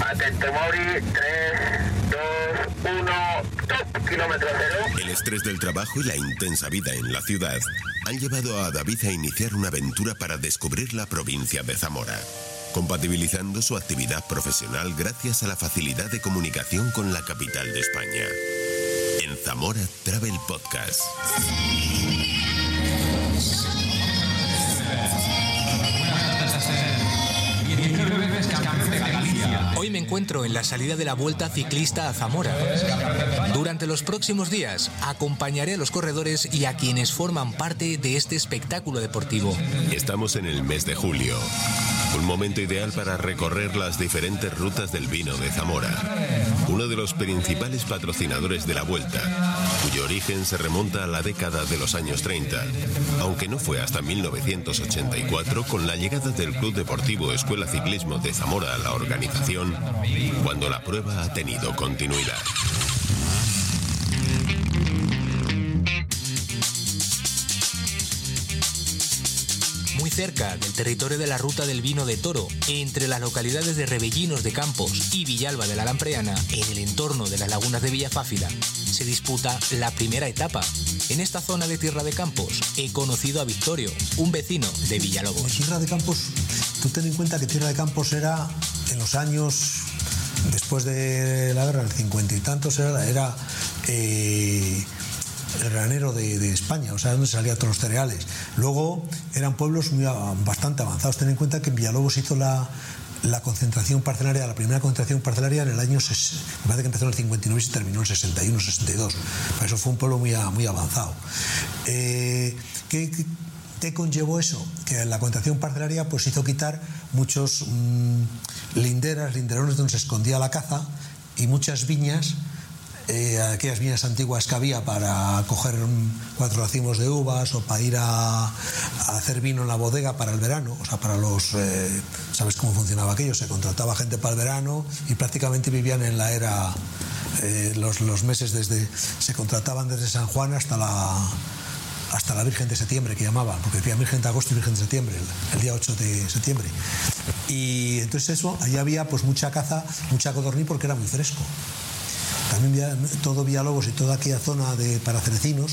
Atento Mauri, 3, 2, 1, top, kilómetro cero. El estrés del trabajo y la intensa vida en la ciudad han llevado a David a iniciar una aventura para descubrir la provincia de Zamora, compatibilizando su actividad profesional gracias a la facilidad de comunicación con la capital de España. En Zamora Travel Podcast. Hoy me encuentro en la salida de la Vuelta Ciclista a Zamora. Durante los próximos días acompañaré a los corredores y a quienes forman parte de este espectáculo deportivo. Estamos en el mes de julio, un momento ideal para recorrer las diferentes rutas del vino de Zamora, uno de los principales patrocinadores de la Vuelta, cuyo origen se remonta a la década de los años 30, aunque no fue hasta 1984, con la llegada del Club Deportivo Escuela Ciclismo de Zamora a la organización, cuando la prueba ha tenido continuidad. Muy cerca del territorio de la Ruta del Vino de Toro, entre las localidades de Rebellinos de Campos y Villalba de la Lampreana, en el entorno de las lagunas de Villafáfila, se disputa la primera etapa. En esta zona de Tierra de Campos he conocido a Victorio, un vecino de Villalobos. En Tierra de Campos, tú ten en cuenta que Tierra de Campos era, en los años después de la guerra, en el 50 y tantos, era el granero de España, o sea, donde salían todos los cereales. Luego eran pueblos bastante avanzados. Ten en cuenta que en Villalobos hizo la concentración parcelaria, la primera concentración parcelaria en el año, me parece que empezó en el 59 y se terminó en el 61, 62. Por eso fue un pueblo muy avanzado. ¿Qué conllevó eso? Que la concentración parcelaria pues hizo quitar muchos linderones donde se escondía la caza y muchas viñas, aquellas viñas antiguas que había para coger 4 racimos de uvas o para ir a hacer vino en la bodega para el verano, o sea, para los... ¿sabes cómo funcionaba aquello? Se contrataba gente para el verano y prácticamente vivían en la era... los meses se contrataban desde San Juan hasta la Virgen de Septiembre, que llamaban, porque decía Virgen de Agosto y Virgen de Septiembre, el día 8 de septiembre. Y entonces allí había pues mucha caza, mucha codorniz, porque era muy fresco. También todo Villalobos y toda aquella zona para cerecinos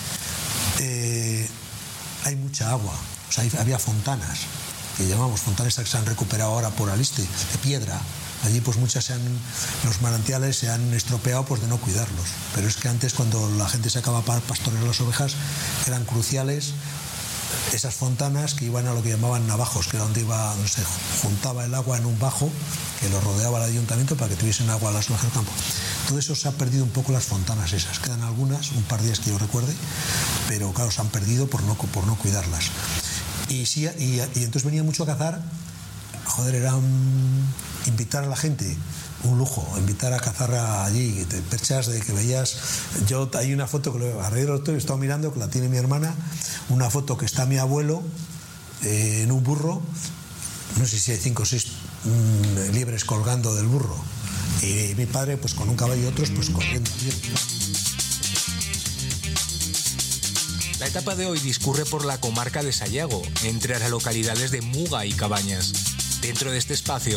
hay mucha agua, o sea, había fontanas, que llamamos fontanas, que se han recuperado ahora por Aliste, de piedra. Allí pues los manantiales se han estropeado pues de no cuidarlos, pero es que antes, cuando la gente sacaba para pastorear las ovejas, eran cruciales esas fontanas que iban a lo que llamaban navajos, que era donde se juntaba el agua en un bajo que lo rodeaba el ayuntamiento para que tuviesen agua las ovejas del campo. Todo eso se ha perdido un poco, las fontanas esas. Quedan algunas, un par de días que yo recuerde, pero claro, se han perdido por no cuidarlas. Y entonces venía mucho a cazar. Joder, era invitar a la gente, un lujo, invitar a cazar allí, que te perchas de que veías. Hay una foto que alrededor he estado mirando, que la tiene mi hermana, una foto que está mi abuelo en un burro, no sé si hay 5 o 6 liebres colgando del burro, y mi padre pues con un caballo y otros pues corriendo. La etapa de hoy discurre por la comarca de Sayago, entre las localidades de Muga y Cabañas. Dentro de este espacio